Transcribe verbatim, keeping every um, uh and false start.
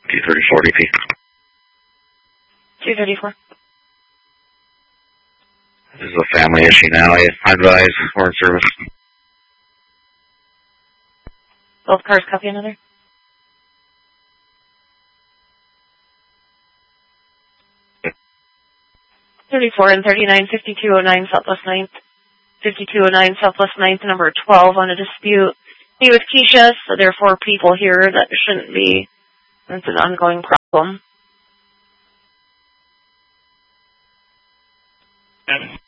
two thirty-four B P. two thirty-four. This is a family issue now. I advise Foreign Service. Both cars copy another. thirty-four and thirty-nine, fifty-two oh nine Southwest ninth. fifty-two oh nine Southwest ninth, number twelve on a dispute. Be with Keisha, so there are four people here that shouldn't be. It's an ongoing problem. Yeah.